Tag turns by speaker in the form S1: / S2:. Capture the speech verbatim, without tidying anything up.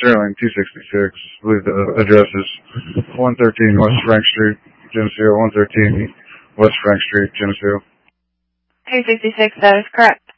S1: Sterling, two sixty-six. I believe the address is one thirteen West Frank Street, Geneseo. one thirteen West Frank Street, Geneseo.
S2: two sixty-six, that is correct.